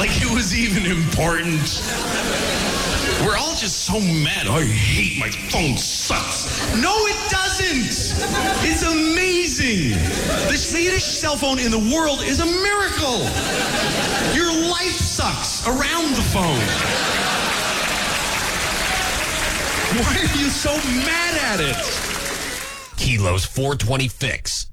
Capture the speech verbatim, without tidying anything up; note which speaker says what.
Speaker 1: Like it was even important. We're all just so mad. I hate my phone sucks. No, it doesn't. It's amazing. The Swedish cell phone in the world is a miracle. Your life sucks around the phone. Why are you so mad at it?
Speaker 2: Kilo's four twenty Fix.